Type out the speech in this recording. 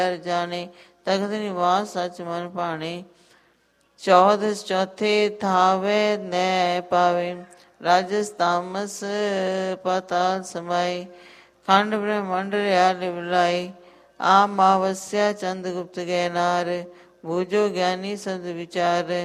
ਜਾਣੇ, ਤਖਤ ਨਿਵਾਸ ਸਚ ਮਨ ਭਾਣੇ। ਚੌਦਸ ਚੌਥੇ ਥਾਵੇ ਨੈ ਪਾਵੇ, ਰਾਜਸ ਤਾਮਸ ਪਾਤਾਲ ਸਮਾਏ। ਖੰਡ ਬ੍ਰਹਮੰਡ ਰਿਆ ਲਿਵਲਾਈ, ਆਮ ਮਾਵਸਿਆ ਚੰਦ ਗੁਪਤ ਗੈ ਨਾਰ। ਬੂਝੋ ਗਿਆਨੀ ਸਦ ਵਿਚਾਰ,